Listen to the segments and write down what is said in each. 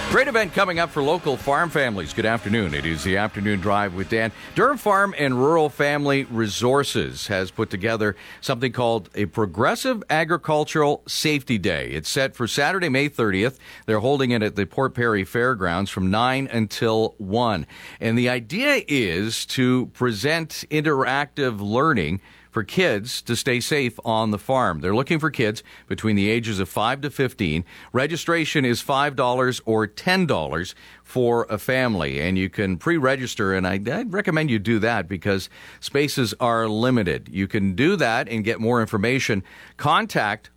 Great event coming up for local farm families. Good afternoon. It is the Afternoon Drive with Dan. Durham Farm and Rural Family Resources has put together something called a Progressive Agricultural Safety Day. It's set for Saturday, May 30th. They're holding it at the Port Perry Fairgrounds from 9 until 1. And the idea is to present interactive learning for kids to stay safe on the farm. They're looking for kids between the ages of 5 to 15. Registration is $5 or $10 for a family, and you can pre-register, and I'd recommend you do that because spaces are limited. You can do that and get more information. Contact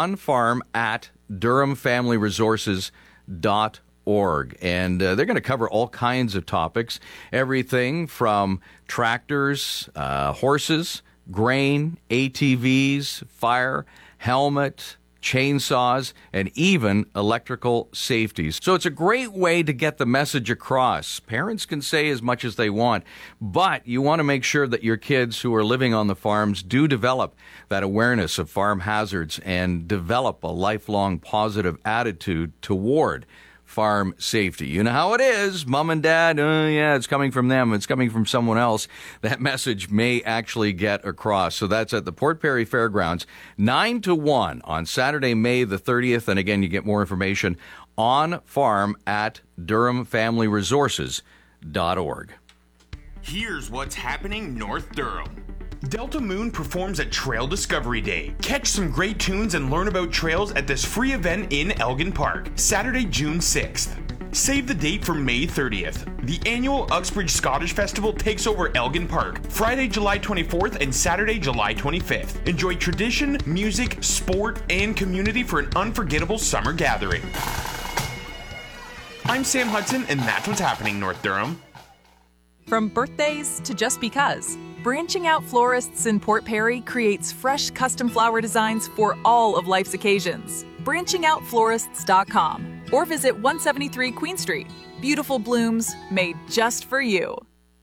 onfarm@durhamfamilyresources.org. And they're going to cover all kinds of topics, everything from tractors, horses, grain, ATVs, fire, helmet, chainsaws, and even electrical safeties. So it's a great way to get the message across. Parents can say as much as they want, but you want to make sure that your kids who are living on the farms do develop that awareness of farm hazards and develop a lifelong positive attitude toward farm safety. You know how it is. Mom and dad, it's coming from them. It's coming from someone else. That message may actually get across. So that's at the Port Perry Fairgrounds, 9 to 1 on Saturday, May the 30th. And again, you get more information on farm@durhamfamilyresources.org. Here's what's happening North Durham. Delta Moon performs at Trail Discovery Day. Catch some great tunes and learn about trails at this free event in Elgin Park, Saturday, June 6th. Save the date for May 30th. The annual Uxbridge Scottish Festival takes over Elgin Park, Friday, July 24th and Saturday, July 25th. Enjoy tradition, music, sport, and community for an unforgettable summer gathering. I'm Sam Hudson, and that's what's happening North Durham. From birthdays to just because, Branching Out Florists in Port Perry creates fresh custom flower designs for all of life's occasions. BranchingOutFlorists.com or visit 173 Queen Street. Beautiful blooms made just for you.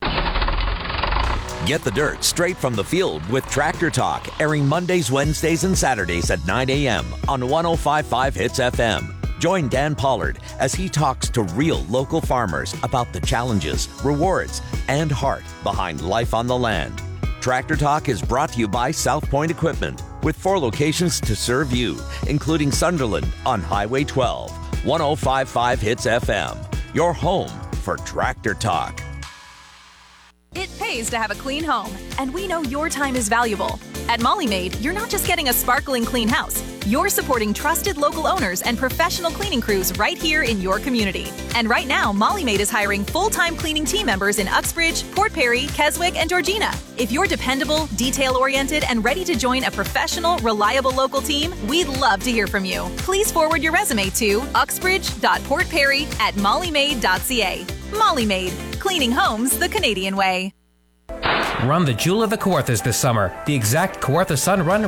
Get the dirt straight from the field with Tractor Talk, airing Mondays, Wednesdays, and Saturdays at 9 a.m. on 105.5 Hits FM. Join Dan Pollard as he talks to real local farmers about the challenges, rewards, and heart behind life on the land. Tractor Talk is brought to you by South Point Equipment, with 4 locations to serve you, including Sunderland on Highway 12, 105.5 Hits FM, your home for Tractor Talk. It pays to have a clean home, and we know your time is valuable. At Molly Maid, you're not just getting a sparkling clean house. You're supporting trusted local owners and professional cleaning crews right here in your community. And right now, Molly Maid is hiring full-time cleaning team members in Uxbridge, Port Perry, Keswick, and Georgina. If you're dependable, detail-oriented, and ready to join a professional, reliable local team, we'd love to hear from you. Please forward your resume to uxbridge.portperry@mollymaid.ca. Molly Maid, cleaning homes the Canadian way. Run the Jewel of the Kawarthas this summer. The Exact Kawartha Sun Run